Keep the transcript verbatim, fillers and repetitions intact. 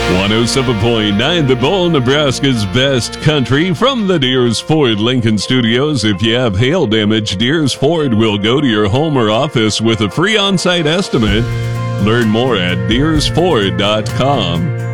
one oh seven point nine The Bull, Nebraska's best country, from the Deers Ford Lincoln Studios. If you have hail damage, Deers Ford will go to your home or office with a free on-site estimate. Learn more at deers ford dot com.